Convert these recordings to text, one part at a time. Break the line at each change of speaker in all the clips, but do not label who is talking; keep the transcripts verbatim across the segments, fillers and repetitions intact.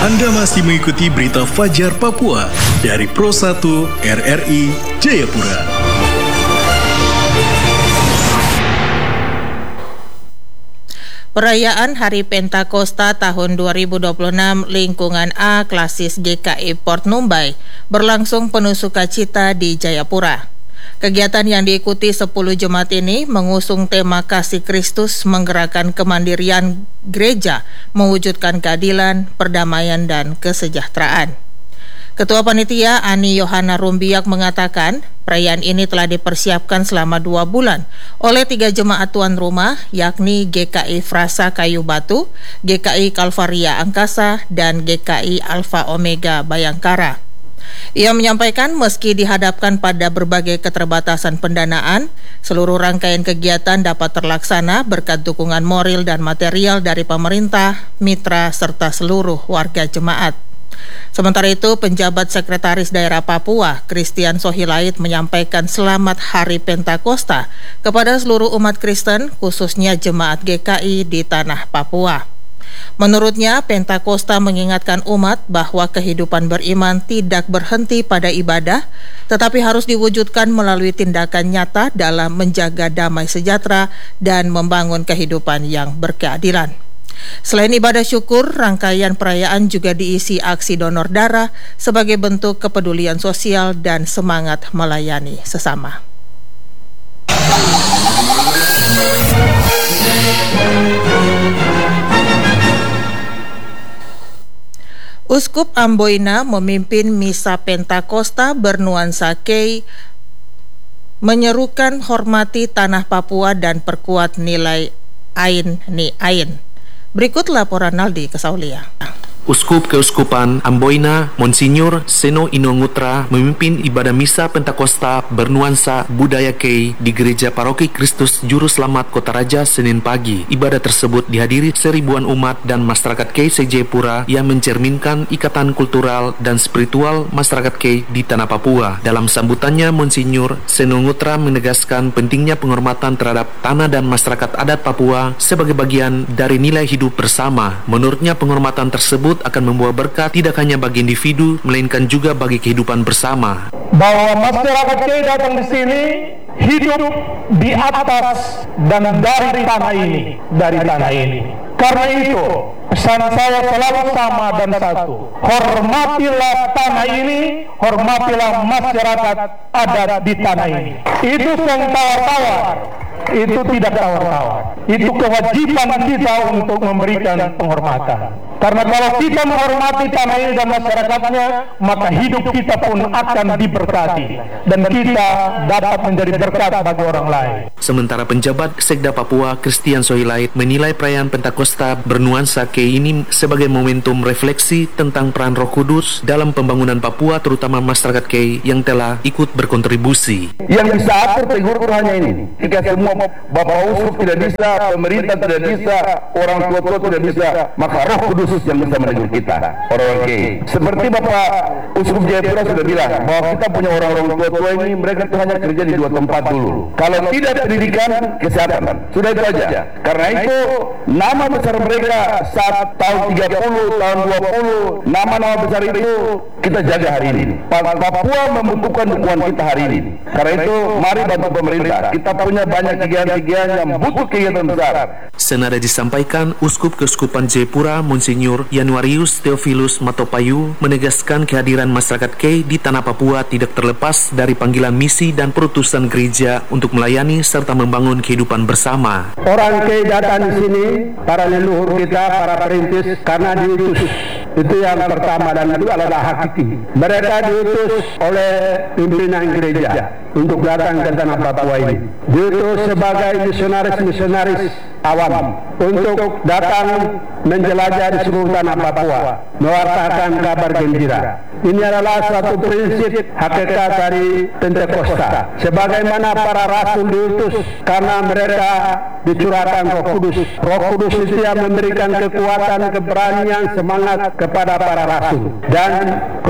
Anda masih mengikuti berita Fajar Papua dari Pro satu R R I Jayapura.
Perayaan Hari Pentakosta tahun dua ribu dua puluh enam lingkungan A Klasis G K I Port Numbai berlangsung penuh sukacita di Jayapura. Kegiatan yang diikuti sepuluh jemaat ini mengusung tema Kasih Kristus menggerakkan kemandirian gereja, mewujudkan keadilan, perdamaian, dan kesejahteraan. Ketua Panitia Ani Yohana Rumbiak mengatakan, perayaan ini telah dipersiapkan selama dua bulan oleh tiga jemaat tuan rumah, yakni G K I Frasa Kayu Batu, G K I Kalvaria Angkasa, dan G K I Alfa Omega Bayangkara. Ia menyampaikan meski dihadapkan pada berbagai keterbatasan pendanaan, seluruh rangkaian kegiatan dapat terlaksana berkat dukungan moral dan material dari pemerintah, mitra, serta seluruh warga jemaat. Sementara itu, penjabat Sekretaris Daerah Papua, Christian Sohilait, menyampaikan selamat Hari Pentakosta kepada seluruh umat Kristen, khususnya jemaat G K I di tanah Papua. Menurutnya, Pentakosta mengingatkan umat bahwa kehidupan beriman tidak berhenti pada ibadah, tetapi harus diwujudkan melalui tindakan nyata dalam menjaga damai sejahtera dan membangun kehidupan yang berkeadilan. Selain ibadah syukur, rangkaian perayaan juga diisi aksi donor darah sebagai bentuk kepedulian sosial dan semangat melayani sesama. Uskup Amboina memimpin Misa Pentakosta bernuansa Kei, menyerukan hormati tanah Papua dan perkuat nilai Ain ni Ain. Berikut laporan Naldi Kesaulia.
Uskup Keuskupan Amboina Monsinyur Seno Inongutra memimpin ibadah misa Pentakosta bernuansa budaya Kei di Gereja Paroki Kristus Juru Selamat Kota Raja Senin pagi. Ibadah tersebut dihadiri seribuan umat dan masyarakat Kei se-Jayapura yang mencerminkan ikatan kultural dan spiritual masyarakat Kei di tanah Papua. Dalam sambutannya, Monsinyur Seno Ngutra menegaskan pentingnya penghormatan terhadap tanah dan masyarakat adat Papua sebagai bagian dari nilai hidup bersama. Menurutnya, penghormatan tersebut akan membawa berkat tidak hanya bagi individu, melainkan juga bagi kehidupan bersama.
Bahwa masyarakat Kei datang di sini hidup di atas dan dari tanah ini, dari tanah ini. Karena itu, pesan saya selalu sama dan satu. Hormatilah tanah ini, hormatilah masyarakat adat di tanah ini. Itu yang tawar-tawar. Itu tidak tawar-tawar. Itu kewajiban kita untuk memberikan penghormatan. Karena kalau kita menghormati tanah ini dan masyarakatnya, maka hidup kita pun akan diberkati. Dan kita dapat menjadi berkat bagi orang lain.
Sementara penjabat Sekda Papua, Christian Sohilait, menilai perayaan Pentakosta bernuansa Kei ini sebagai momentum refleksi tentang peran Roh Kudus dalam pembangunan Papua, terutama masyarakat Kei yang telah ikut berkontribusi.
Yang bisa atur tegur hanya ini. Jika semua Bapak Uskup tidak bisa, pemerintah tidak bisa, orang tua-tua tidak bisa, maka Roh Kudus yang bisa menegur kita, orang-orang Kei. Seperti Bapak Uskup Jayapura sudah bilang bahwa kita punya orang-orang tua-tua ini, mereka itu hanya kerja di dua tempat dulu. Kalau tidak pendidikan, kesehatan, sudah itu aja. Karena itu nama besar mereka saat tahun tiga puluh, tahun dua puluh, nama-nama besar itu kita jaga hari ini. Papua membutuhkan dukungan kita hari ini. Karena itu mari bantu pemerintah. Kita punya banyak kegiatan-kegiatan yang butuh kegiatan besar.
Senada disampaikan, Uskup Keuskupan Jayapura Monsinyur Januarius Theophilus Matopayu menegaskan kehadiran masyarakat Kei di tanah Papua tidak terlepas dari panggilan misi dan perutusan gereja untuk melayani serta membangun kehidupan bersama.
Orang Kei datang di sini, para leluhur kita, para perintis, karena diutus. Itu yang pertama dan itu adalah hakiki. Mereka diutus oleh pimpinan gereja untuk datang ke tanah Papua ini. Diutus sebagai misionaris-misionaris awam untuk datang menjelajah di seluruh tanah Papua, mewartakan kabar gembira. Ini adalah suatu prinsip hakikat dari Pentakosta. Sebagaimana para rasul diutus karena mereka dicurahkan Roh Kudus. Roh Kudus itu yang memberikan kekuatan, keberanian, semangat kepada para rasul. Dan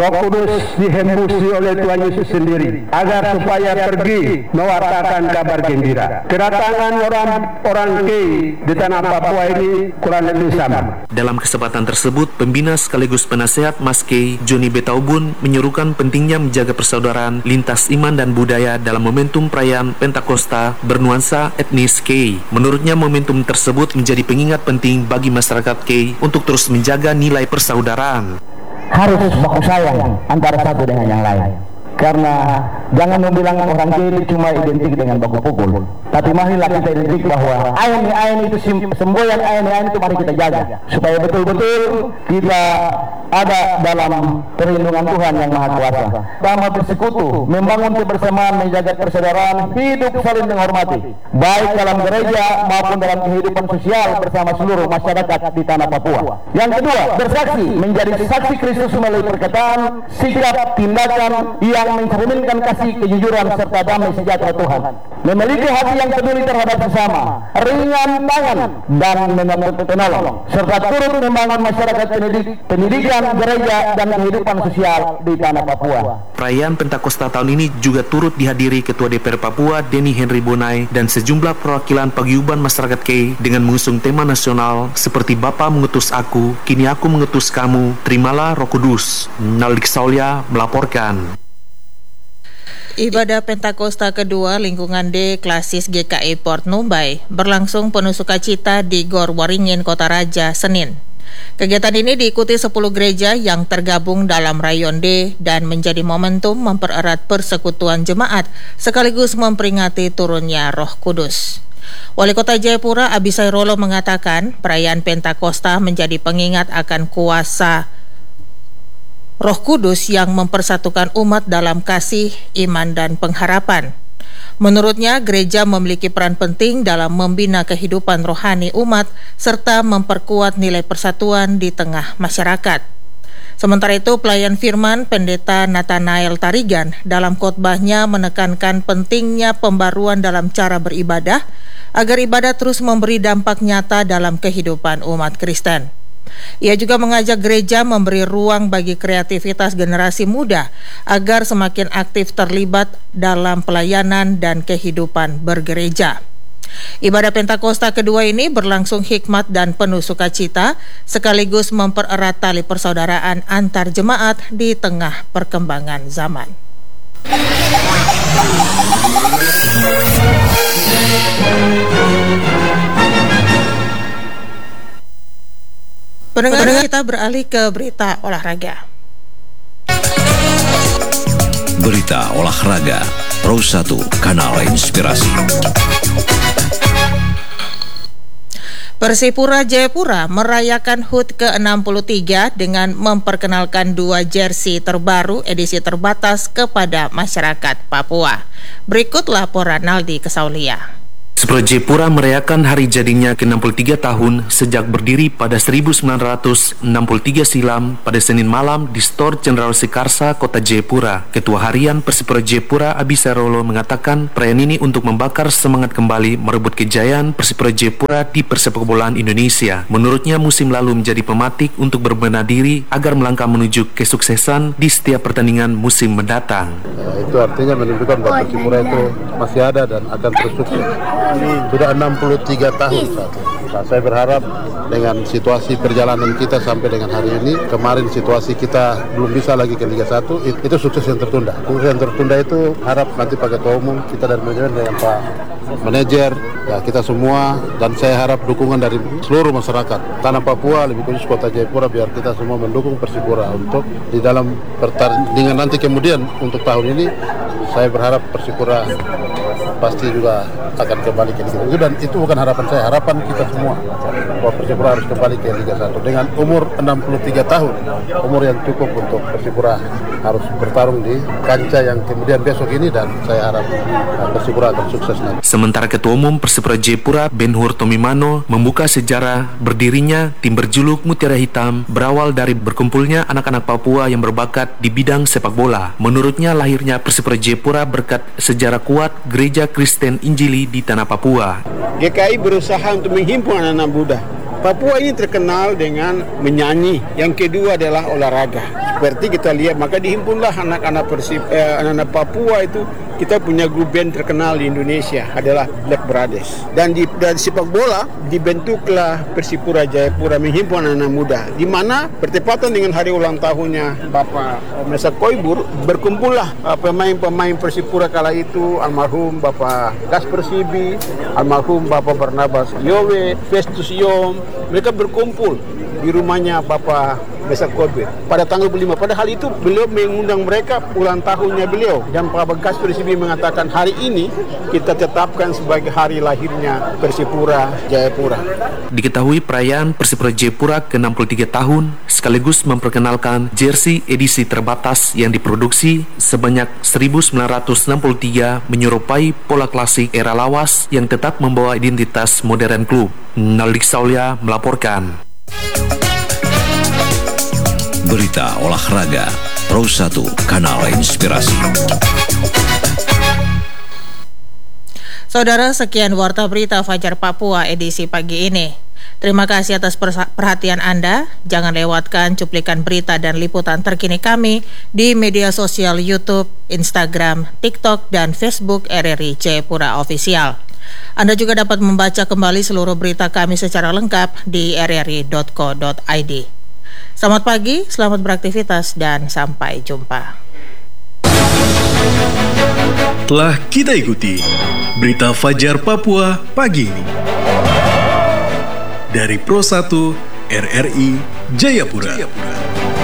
Roh Kudus dihembusi oleh Tuhan Yesus sendiri agar supaya pergi mewartakan kabar gembira. Kedatangan orang-orang Kei di tanah Papua ini kurang lebih sama.
Dalam kesempatan tersebut, pembina sekaligus penasehat Mas Kei, Joni Betaubun, menyerukan pentingnya menjaga persaudaraan lintas iman dan budaya dalam momentum perayaan Pentakosta bernuansa etnis Kei. Menurutnya, momentum tersebut menjadi pengingat penting bagi masyarakat Kei untuk terus menjaga nilai persaudaraan.
Harus baku sayang antara satu dengan yang lain. Karena jangan membilang orang Kei itu cuma identik dengan baku pukul, tapi marilah kita identik bahwa ain-ain itu, semboyan ain-ain itu mari kita jaga supaya betul-betul kita ada dalam perlindungan Tuhan yang Maha Kuasa. Sama bersekutu, membangun kebersamaan, menjaga persaudaraan, hidup saling menghormati, baik dalam gereja maupun dalam kehidupan sosial bersama seluruh masyarakat di tanah Papua. Yang kedua, bersaksi, menjadi saksi Kristus melalui perkataan, sikap, tindakan yang mencerminkan kasih, kejujuran serta damai sejahtera Tuhan. Memiliki hati yang peduli terhadap sesama, ringan tangan dan penolong, serta turut membangun masyarakat pendidik, pendidikan, gereja dan kehidupan sosial di tanah Papua.
Perayaan Pentakosta tahun ini juga turut dihadiri Ketua D P R Papua Denny Henry Bonai dan sejumlah perwakilan paguyuban masyarakat Kei dengan mengusung tema nasional seperti Bapa mengutus aku, kini aku mengutus kamu, terimalah Roh Kudus. Naldik Saulia melaporkan.
Ibadah Pentakosta kedua lingkungan D Klasis G K I Port Numbai berlangsung penuh sukacita di Gor Waringin, Kota Raja, Senin. Kegiatan ini diikuti sepuluh gereja yang tergabung dalam Rayon D dan menjadi momentum mempererat persekutuan jemaat sekaligus memperingati turunnya Roh Kudus. Wali Kota Jayapura Abisai Rolo mengatakan perayaan Pentakosta menjadi pengingat akan kuasa Roh Kudus yang mempersatukan umat dalam kasih, iman, dan pengharapan. Menurutnya, gereja memiliki peran penting dalam membina kehidupan rohani umat serta memperkuat nilai persatuan di tengah masyarakat. Sementara itu, pelayan firman Pendeta Nathanael Tarigan dalam khotbahnya menekankan pentingnya pembaruan dalam cara beribadah agar ibadah terus memberi dampak nyata dalam kehidupan umat Kristen. Ia juga mengajak gereja memberi ruang bagi kreativitas generasi muda agar semakin aktif terlibat dalam pelayanan dan kehidupan bergereja. Ibadah Pentakosta kedua ini berlangsung hikmat dan penuh sukacita sekaligus mempererat tali persaudaraan antar jemaat di tengah perkembangan zaman. Pendengar, kita beralih ke berita olahraga.
Berita olahraga Pro satu, Kanal Inspirasi.
Persipura Jayapura merayakan H U T ke enam puluh tiga dengan memperkenalkan dua jersey terbaru edisi terbatas kepada masyarakat Papua. Berikut laporan Naldi Kesaulia.
Persipura Jayapura merayakan hari jadinya ke enam puluh tiga tahun sejak berdiri pada seribu sembilan ratus enam puluh tiga silam pada Senin malam di Stor Jenderal Sikarsa, Kota Jayapura. Ketua Harian Persipura Jayapura Abisai Rolo mengatakan perayaan ini untuk membakar semangat kembali merebut kejayaan Persipura Jayapura di persepak bolaan Indonesia. Menurutnya musim lalu menjadi pematik untuk berbenah diri agar melangkah menuju kesuksesan di setiap pertandingan musim mendatang.
Ya, itu artinya menunjukkan bahwa Persipura itu masih ada dan akan terus sukses. Sudah enam puluh tiga tahun saat ini. Nah, saya berharap dengan situasi perjalanan kita sampai dengan hari ini, kemarin situasi kita belum bisa lagi ke Liga satu, itu sukses yang tertunda. Sukses yang tertunda itu harap nanti Pak Ketua Umum, kita dari manajemen dengan Pak Manajer, ya kita semua, dan saya harap dukungan dari seluruh masyarakat tanah Papua, lebih khusus Kota Jayapura, biar kita semua mendukung Persipura untuk di dalam pertandingan nanti kemudian untuk tahun ini. Saya berharap Persipura pasti juga akan kembali ke Liga satu, dan itu bukan harapan saya, harapan kita semua bahwa Persipura harus kembali ke Liga satu dengan umur enam puluh tiga tahun, umur yang cukup untuk Persipura harus bertarung di kancah yang kemudian besok ini, dan saya harap Persipura akan sukses nanti.
Sementara Ketua Umum Persipura Jayapura Ben-Hur Tomimano membuka sejarah berdirinya tim berjuluk Mutiara Hitam berawal dari berkumpulnya anak-anak Papua yang berbakat di bidang sepak bola. Menurutnya lahirnya Persipura Jayapura berkat sejarah kuat Gereja Kristen Injili di tanah Papua.
G K I berusaha untuk menghimpun anak-anak muda. Papua ini terkenal dengan menyanyi. Yang kedua adalah olahraga. Seperti kita lihat, maka dihimpunlah anak-anak Persib, eh, anak-anak Papua itu. Kita punya grup band terkenal di Indonesia adalah Black Brothers. Dan di dan sepak bola dibentuklah Persipura Jayapura menghimpun anak-anak muda. Di mana bertepatan dengan hari ulang tahunnya Bapak Mesa Koibur, berkumpullah uh, pemain-pemain Persipura kala itu, almarhum Bapak Gasper Sibi, almarhum Bapak Barnabas Yowe, Festus Yom. Mereka berkumpul di rumahnya Bapak Mesa Koibur pada tanggal lima. Padahal itu beliau mengundang mereka ulang tahunnya beliau. Dan Bapak Gasper Sibi mengatakan hari ini kita tetapkan sebagai hari lahirnya Persipura Jayapura.
Diketahui perayaan Persipura Jayapura ke enam puluh tiga tahun sekaligus memperkenalkan jersey edisi terbatas yang diproduksi sebanyak seribu sembilan ratus enam puluh tiga menyerupai pola klasik era lawas yang tetap membawa identitas modern klub. Naldik Saulia melaporkan.
Berita olahraga Pro satu Kanal Inspirasi.
Saudara, sekian Warta Berita Fajar Papua edisi pagi ini. Terima kasih atas perhatian Anda. Jangan lewatkan cuplikan berita dan liputan terkini kami di media sosial YouTube, Instagram, TikTok, dan Facebook R R I Jayapura Official. Anda juga dapat membaca kembali seluruh berita kami secara lengkap di r r i dot co dot i d. Selamat pagi, selamat beraktivitas, dan sampai jumpa.
Telah kita ikuti Berita Fajar Papua pagi ini dari Pro satu R R I Jayapura.